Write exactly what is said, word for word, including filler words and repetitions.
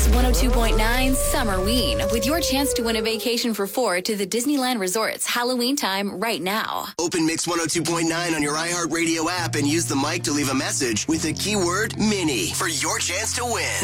Mix one oh two point nine Summerween with your chance to win a vacation for four to the Disneyland Resorts Halloween time right now. Open Mix one oh two point nine on your iHeartRadio app and use the mic to leave a message with the keyword Mini for your chance to win.